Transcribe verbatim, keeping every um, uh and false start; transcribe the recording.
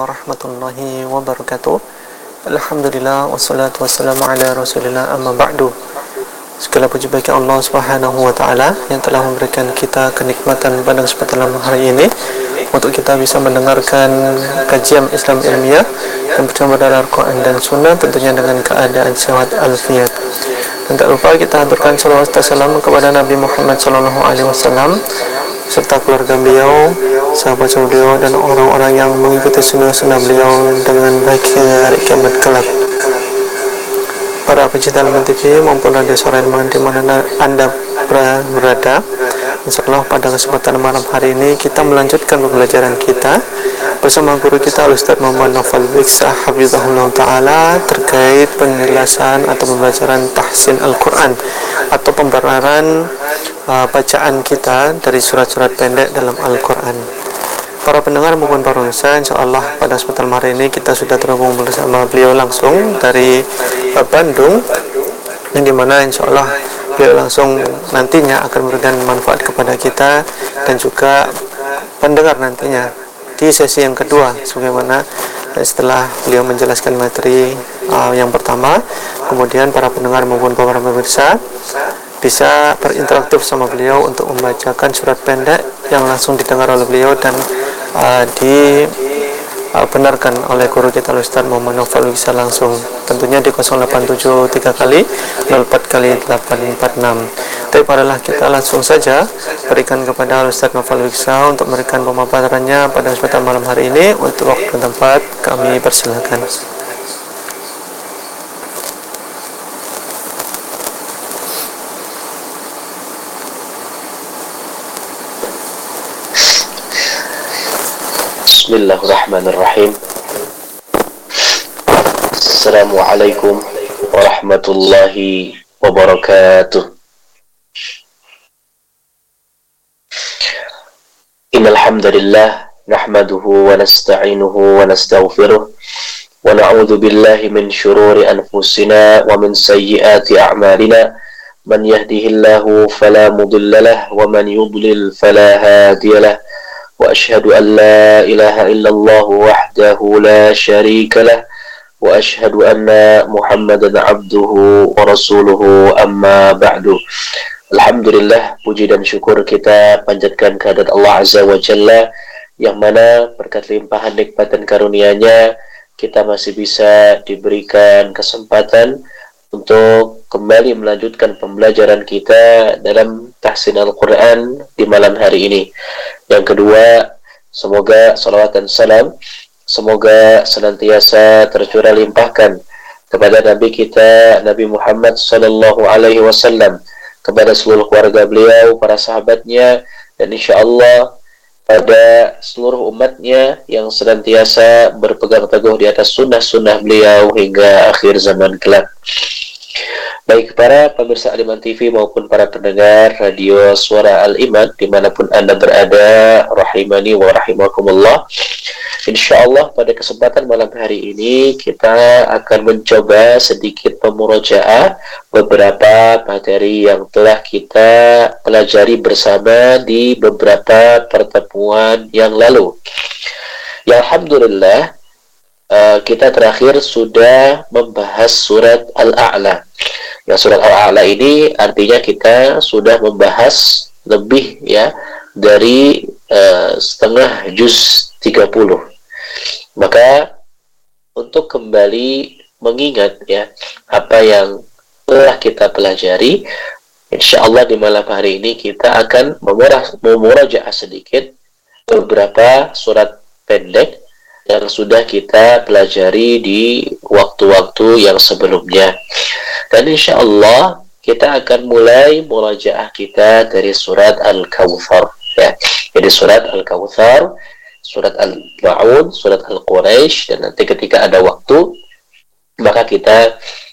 warahmatullahi wabarakatuh. Alhamdulillah wassalatu wassalamu ala Rasulillah amma ba'du. Segala puji bagi Allah Subhanahu wa taala yang telah memberikan kita kenikmatan pada kesempatan hari ini untuk kita bisa mendengarkan kajian Islam ilmiah yang bersama dari Al-Quran dan Sunnah, tentunya dengan keadaan sehat alfiat. Dan tak lupa kita haturkan salawat dan salam kepada Nabi Muhammad sallallahu alaihi wasallam serta keluarga beliau, sahabat beliau, dan orang-orang yang mengikuti sunnah-sunnah beliau dengan baik hingga hari kiamat kelak. Para pecinta Al-Iman T V maupun radio suara Al-Iman di mana Anda berada, insyaallah pada kesempatan malam hari ini kita melanjutkan pembelajaran kita bersama guru kita Ustaz Muhammad Naufal Biksa hafizahullah taala terkait penjelasan atau pembelajaran tahsin Al-Quran atau pembenaran uh, bacaan kita dari surat-surat pendek dalam Al-Quran. Para pendengar maupun para pemirsa, insyaallah pada kesempatan hari ini kita sudah terhubung bersama beliau langsung dari uh, Bandung, yang dimana insyaallah beliau langsung nantinya akan memberikan manfaat kepada kita dan juga pendengar nantinya di sesi yang kedua, sebagaimana setelah beliau menjelaskan materi uh, yang pertama, kemudian para pendengar maupun para pemirsa bisa berinteraktif sama beliau untuk membacakan surat pendek yang langsung didengar oleh beliau dan uh, dibenarkan uh, oleh guru kita Ustaz Muhammad Naufal bisa langsung, tentunya di nol delapan tujuh tiga kali nol empat kali delapan empat enam. Tapi marilah kita langsung saja berikan kepada Ustaz Naufal Biksa untuk memberikan pemaparannya pada kesempatan malam hari ini. Untuk waktu dan tempat kami persilakan. Bismillahirrahmanirrahim. Assalamualaikum warahmatullahi wabarakatuh. Innal hamdalillah nahmaduhu wa nasta'inuhu wa nastaghfiruh wa na'udzu billahi min shururi anfusina wa min sayyiati a'malina. Man yahdihillahu fala mudilla lahu wa man yudlil fala hadiya lahu. وأشهد أن لا إله إلا الله وحده لا شريك له وأشهد أن محمدا عبده ورسوله أما بعد. Alhamdulillah, puji dan syukur kita panjatkan kehadirat Allah Azza wa Jalla, yang mana berkat limpahan nikmat dan karunia-Nya kita masih bisa diberikan kesempatan untuk kembali melanjutkan pembelajaran kita dalam tahsin Al-Quran di malam hari ini. Yang kedua, semoga salawat dan salam semoga senantiasa tercurah limpahkan kepada Nabi kita Nabi Muhammad sallallahu alaihi wasallam, kepada seluruh keluarga beliau, para sahabatnya, dan insya Allah pada seluruh umatnya yang senantiasa berpegang teguh di atas sunnah-sunnah beliau hingga akhir zaman kelak. Baik para pemirsa Al-Iman T V maupun para pendengar radio suara Al-Iman dimanapun Anda berada, rahimani wa rahimakumullah. InsyaAllah pada kesempatan malam hari ini kita akan mencoba sedikit memurojaah beberapa materi yang telah kita pelajari bersama di beberapa pertemuan yang lalu. Ya Alhamdulillah, uh, kita terakhir sudah membahas surat Al-A'la. Ya, surat Al-A'la ini artinya kita sudah membahas lebih ya dari uh, setengah juz tiga puluh. Maka untuk kembali mengingat ya apa yang telah kita pelajari, insyaallah di malam hari ini kita akan memurajaah sedikit beberapa surat pendek yang sudah kita pelajari di waktu-waktu yang sebelumnya. Dan insya Allah kita akan mulai murajaah kita dari surat Al-Kawthar ya. Jadi surat Al-Kawthar, surat Al-Ma'un, surat Al-Quraisy, dan nanti ketika ada waktu maka kita